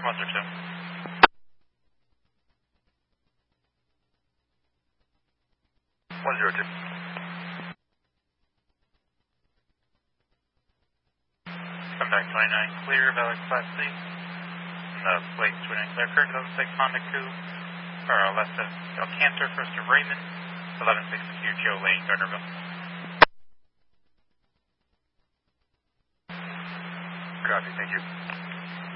102. 102. Come back 29, clear, valid Class C. Plate 29, clear, current 11-6 Honda Coupe, or left of Del Cantor, first of Raymond, 11-6 Joe Lane, Gardnerville. Copy, thank you.